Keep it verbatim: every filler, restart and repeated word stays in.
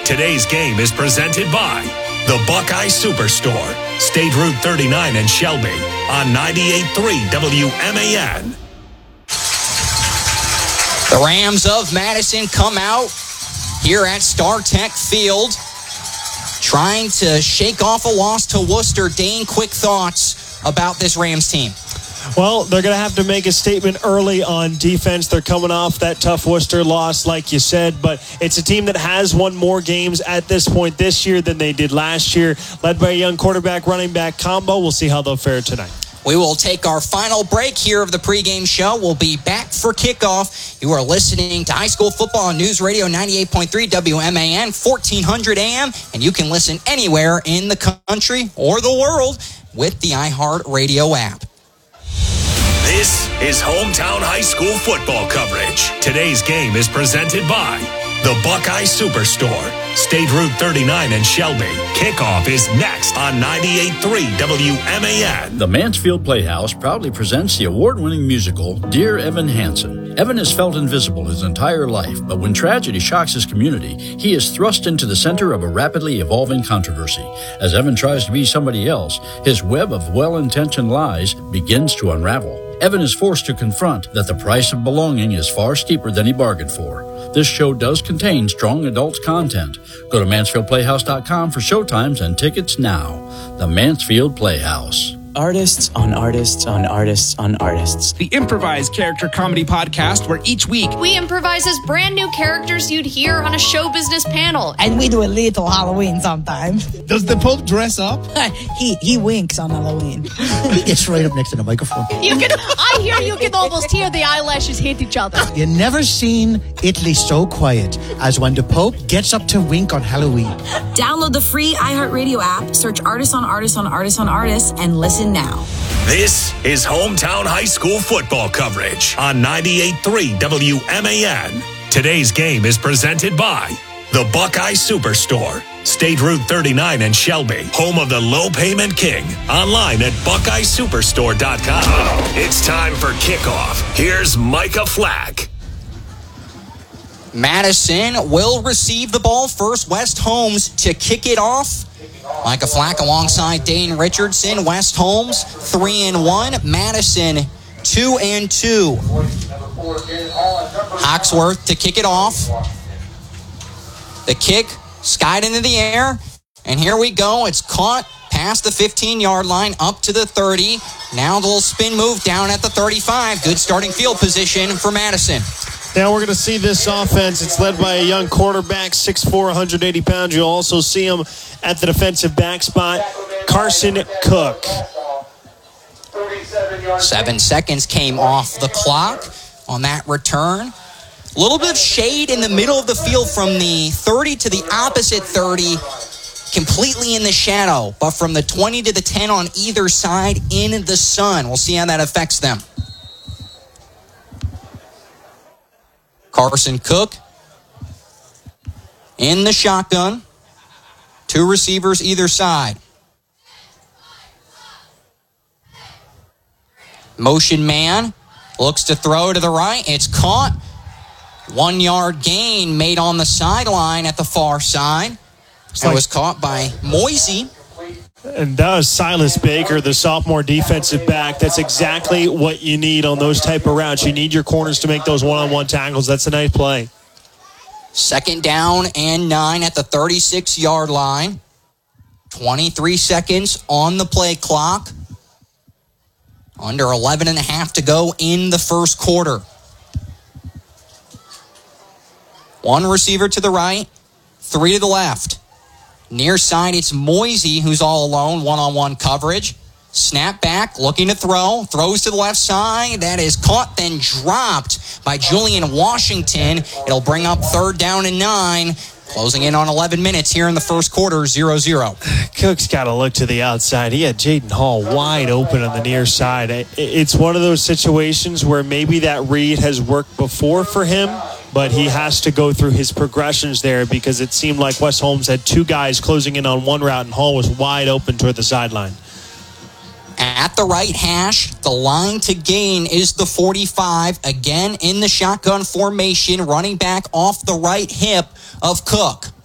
Today's game is presented by the Buckeye Superstore, State Route thirty-nine in Shelby on ninety-eight point three W M A N. The Rams of Madison come out here at StarTech Field trying to shake off a loss to Worcester. Dane, quick thoughts about this Rams team? Well, they're going to have to make a statement early on defense. They're coming off that tough Worcester loss, like you said, but it's a team that has won more games at this point this year than they did last year, led by a young quarterback running back combo. We'll see how they'll fare tonight. We will take our final break here of the pregame show. We'll be back for kickoff. You are listening to High School Football on News Radio ninety-eight point three W M A N, fourteen hundred A M, and you can listen anywhere in the country or the world with the iHeartRadio app. This is Hometown High School football coverage. Today's game is presented by the Buckeye Superstore, State Route thirty-nine in Shelby. Kickoff is next on ninety-eight point three W M A N. The Mansfield Playhouse proudly presents the award-winning musical, Dear Evan Hansen. Evan has felt invisible his entire life, but when tragedy shocks his community, he is thrust into the center of a rapidly evolving controversy. As Evan tries to be somebody else, his web of well-intentioned lies begins to unravel. Evan is forced to confront that the price of belonging is far steeper than he bargained for. This show does contain strong adult content. Go to mansfield playhouse dot com for showtimes and tickets now. The Mansfield Playhouse. Artists on artists on artists on artists. The improvised character comedy podcast where each week we improvise as brand new characters you'd hear on a show business panel. And we do a little Halloween sometimes. Does the Pope dress up? he he winks on Halloween. He gets right up next to the microphone. You can I hear you can almost hear the eyelashes hit each other. You never seen Italy so quiet as when the Pope gets up to wink on Halloween. Download the free iHeartRadio app, search Artists on Artists on Artists on Artists, and listen now. This is Hometown High School football coverage on ninety-eight point three W M A N. Today's game is presented by the Buckeye Superstore, State Route thirty-nine in Shelby, home of the low payment king. Online at buckeye superstore dot com. It's time for kickoff. Here's Micah Flack. Madison will receive the ball first. West Holmes to kick it off. Micah Flack alongside Dane Richardson. West Holmes three and one. Madison two and two. Hawksworth to kick it off. The kick skied into the air, and here we go. It's caught past the fifteen-yard line up to the thirty. Now the little spin move down at the thirty-five. Good starting field position for Madison. Now we're going to see this offense. It's led by a young quarterback, six foot four, one hundred eighty pounds. You'll also see him at the defensive back spot, Carson Cook. Seven seconds came off the clock on that return. A little bit of shade in the middle of the field from the thirty to the opposite thirty, completely in the shadow. But from the twenty to the ten on either side, in the sun. We'll see how that affects them. Carson Cook in the shotgun. Two receivers either side. Motion man looks to throw to the right. It's caught. One yard gain made on the sideline at the far side. It like, was caught by Moisey. And that was Silas Baker, the sophomore defensive back. That's exactly what you need on those type of routes. You need your corners to make those one-on-one tackles. That's a nice play. Second down and nine at the thirty-six-yard line. twenty-three seconds on the play clock. Under eleven and a half to go in the first quarter. One receiver to the right, three to the left. Near side, it's Moisey who's all alone, one-on-one coverage. Snap back, looking to throw. Throws to the left side. That is caught, then dropped by Julian Washington. It'll bring up third down and nine. Closing in on eleven minutes here in the first quarter, zero zero. Cook's got to look to the outside. He had Jaden Hall wide open on the near side. It's one of those situations where maybe that read has worked before for him, but he has to go through his progressions there because it seemed like West Holmes had two guys closing in on one route and Hall was wide open toward the sideline. At the right hash, the line to gain is the forty-five. Again in the shotgun formation, running back off the right hip of Cook.